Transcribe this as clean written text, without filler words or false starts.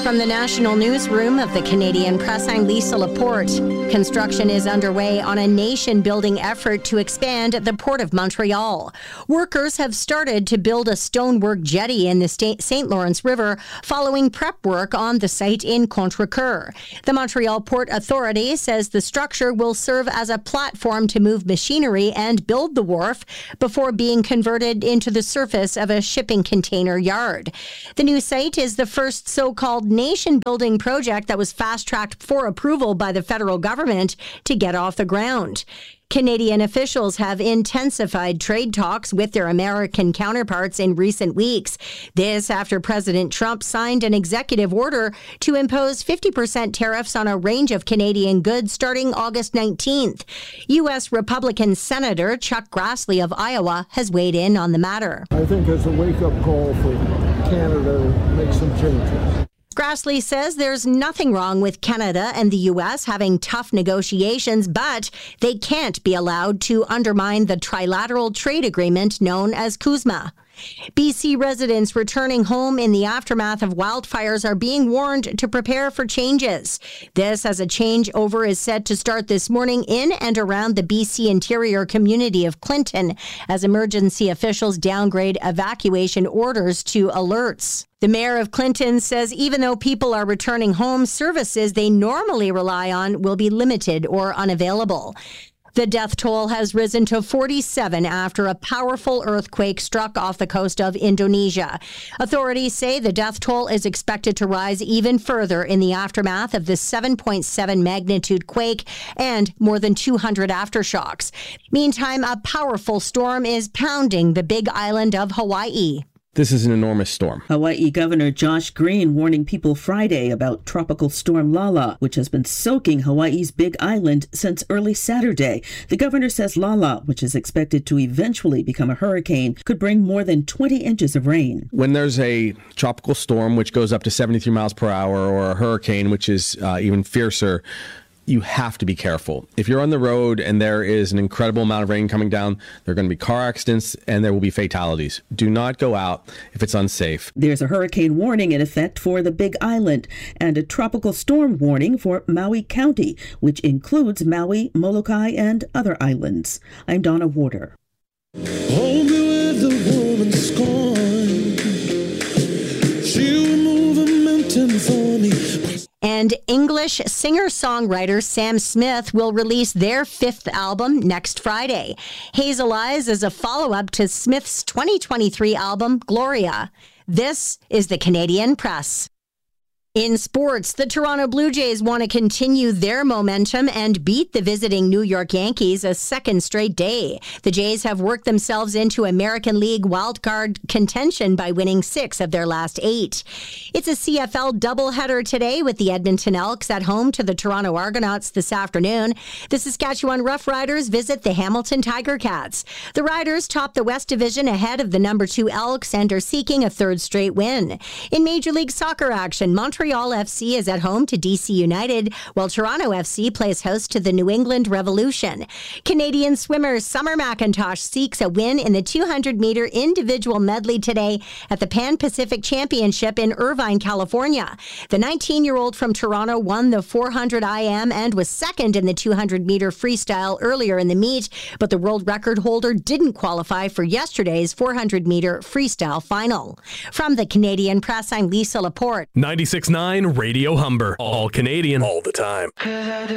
From the national newsroom of the Canadian Press, I'm Lisa Laporte. Construction is underway on a nation-building effort to expand the Port of Montreal. Workers have started to build a stonework jetty in the St. Lawrence River following prep work on the site in Contrecoeur. The Montreal Port Authority says the structure will serve as a platform to move machinery and build the wharf before being converted into the surface of a shipping container yard. The new site is the first so-called nation-building project that was fast-tracked for approval by the federal government to get off the ground. Canadian officials have intensified trade talks with their American counterparts in recent weeks. This after President Trump signed an executive order to impose 50% tariffs on a range of Canadian goods starting August 19th. U.S. Republican Senator Chuck Grassley of Iowa has weighed in on the matter. I think it's a wake-up call for Canada to make some changes. Grassley says there's nothing wrong with Canada and the U.S. having tough negotiations, but they can't be allowed to undermine the trilateral trade agreement known as CUSMA. BC residents returning home in the aftermath of wildfires are being warned to prepare for changes. This as a changeover is set to start this morning in and around the BC interior community of Clinton as emergency officials downgrade evacuation orders to alerts. The mayor of Clinton says even though people are returning home, services they normally rely on will be limited or unavailable. The death toll has risen to 47 after a powerful earthquake struck off the coast of Indonesia. Authorities say the death toll is expected to rise even further in the aftermath of the 7.7 magnitude quake and more than 200 aftershocks. Meantime, a powerful storm is pounding the Big Island of Hawaii. This is an enormous storm. Hawaii Governor Josh Green warning people Friday about Tropical Storm Lala, which has been soaking Hawaii's Big Island since early Saturday. The governor says Lala, which is expected to eventually become a hurricane, could bring more than 20 inches of rain. When there's a tropical storm, which goes up to 73 miles per hour, or a hurricane, which is even fiercer, you have to be careful. If you're on the road and there is an incredible amount of rain coming down, there are going to be car accidents and there will be fatalities. Do not go out if it's unsafe. There's a hurricane warning in effect for the Big Island and a tropical storm warning for Maui County, which includes Maui, Molokai, and other islands. I'm Donna Warder. Hold me with the woman's scorn. She'll remove a mountain for me. And English singer-songwriter Sam Smith will release their fifth album next Friday. Hazel Eyes is a follow-up to Smith's 2023 album, Gloria. This is the Canadian Press. In sports, the Toronto Blue Jays want to continue their momentum and beat the visiting New York Yankees a second straight day. The Jays have worked themselves into American League wildcard contention by winning 6 of their last 8. It's a CFL doubleheader today with the Edmonton Elks at home to the Toronto Argonauts this afternoon. The Saskatchewan Roughriders visit the Hamilton Tiger Cats. The Riders top the West Division ahead of the number 2 Elks and are seeking a third straight win. In Major League Soccer action, Montreal FC is at home to DC United, while Toronto FC plays host to the New England Revolution. Canadian swimmer Summer McIntosh seeks a win in the 200-meter individual medley today at the Pan Pacific Championship in Irvine, California. The 19-year-old from Toronto won the 400 IM and was second in the 200-meter freestyle earlier in the meet, but the world record holder didn't qualify for yesterday's 400-meter freestyle final. From the Canadian Press, I'm Lisa Laporte. 96.9 Radio Humber. All Canadian. All the time.